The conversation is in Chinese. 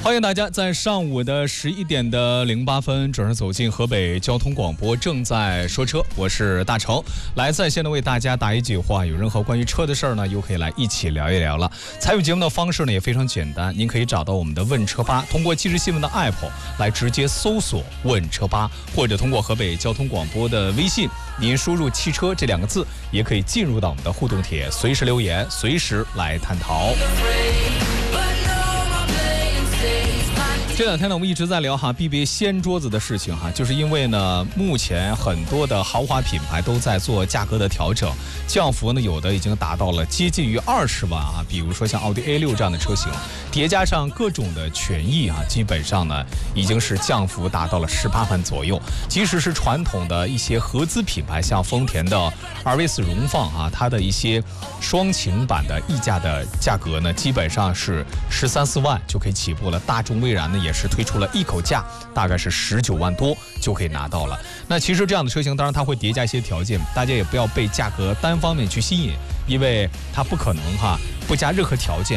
欢迎大家在上午的11:08准时走进河北交通广播，正在说车，我是大成，来在线的为大家答一句话。有任何关于车的事儿呢，又可以来一起聊一聊了。参与节目的方式呢也非常简单，您可以找到我们的问车吧，通过即时新闻的 app 来直接搜索问车吧，或者通过河北交通广播的微信，您输入汽车这2个字，也可以进入到我们的互动帖，随时留言，随时来探讨。这2天呢，我们一直在聊BBA 掀桌子的事情就是因为呢，目前很多的豪华品牌都在做价格的调整，降幅呢有的已经达到了接近于20万比如说像奥迪 A6 这样的车型，叠加上各种的权益基本上呢已经是降幅达到了18万左右。即使是传统的一些合资品牌，像丰田的2V4荣放它的一些双擎版的溢价的价格呢，基本上是13、14万就可以起步了。大众蔚然呢也是推出了一口价，大概是19万多就可以拿到了。那其实这样的车型，当然它会叠加一些条件，大家也不要被价格单方面去吸引，因为它不可能不加任何条件